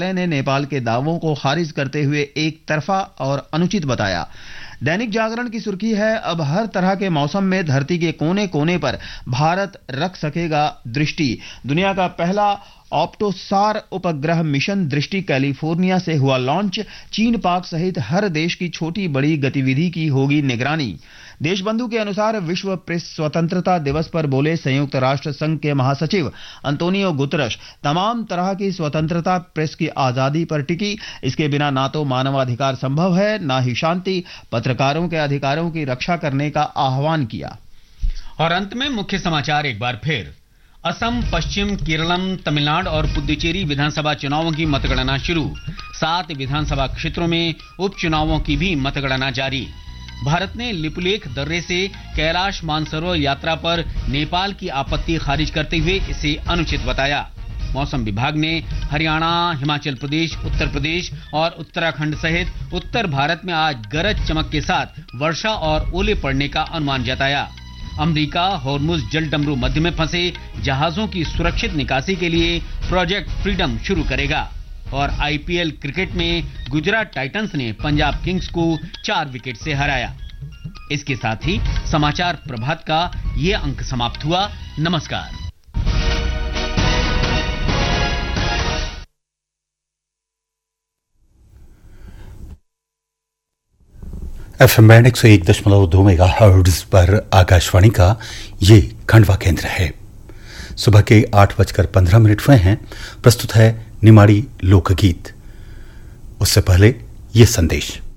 मंत्रालय ने नेपाल के दावों को खारिज करते हुए एक तरफा और अनुचित बताया। दैनिक जागरण की सुर्खी है, अब हर तरह के मौसम में धरती के कोने कोने पर भारत रख सकेगा दृष्टि। दुनिया का पहला ऑप्टोसार उपग्रह मिशन दृष्टि कैलिफोर्निया से हुआ लॉन्च। चीन पाक सहित हर देश की छोटी बड़ी गतिविधि की होगी निगरानी। देशबंधु के अनुसार विश्व प्रेस स्वतंत्रता दिवस पर बोले संयुक्त राष्ट्र संघ के महासचिव अंतोनियो गुतरश, तमाम तरह की स्वतंत्रता प्रेस की आजादी पर टिकी। इसके बिना ना तो मानवाधिकार संभव है, ना ही शांति। पत्रकारों के अधिकारों की रक्षा करने का आह्वान किया। और अंत में मुख्य समाचार एक बार फिर। असम, पश्चिम, केरलम, तमिलनाडु और पुडुचेरी विधानसभा चुनावों की मतगणना शुरू। 7 विधानसभा क्षेत्रों में उपचुनावों की भी मतगणना जारी। भारत ने लिपुलेख दर्रे से कैलाश मानसरोवर यात्रा पर नेपाल की आपत्ति खारिज करते हुए इसे अनुचित बताया। मौसम विभाग ने हरियाणा, हिमाचल प्रदेश, उत्तर प्रदेश और उत्तराखंड सहित उत्तर भारत में आज गरज चमक के साथ वर्षा और ओले पड़ने का अनुमान जताया। अमेरिका हॉर्मुज जल डमरू मध्य में फंसे जहाजों की सुरक्षित निकासी के लिए प्रोजेक्ट फ्रीडम शुरू करेगा। और आईपीएल क्रिकेट में गुजरात टाइटंस ने पंजाब किंग्स को 4 विकेट से हराया। इसके साथ ही समाचार प्रभात का ये अंक समाप्त हुआ। नमस्कार। FM बैंड 101.2 मेगाहर्ट्ज पर आकाशवाणी का ये खंडवा केंद्र है। सुबह के 8:15 हुए हैं। प्रस्तुत है निमाड़ी लोकगीत। उससे पहले ये संदेश।